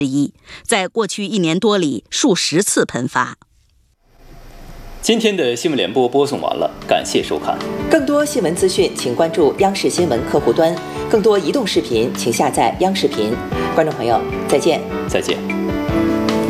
在过去1年多里数十次喷发。 今天的新闻联播播送完了，感谢收看。 更多新闻资讯，请关注央视新闻客户端；更多移动视频，请下载央视频。观众朋友，再见。 再见。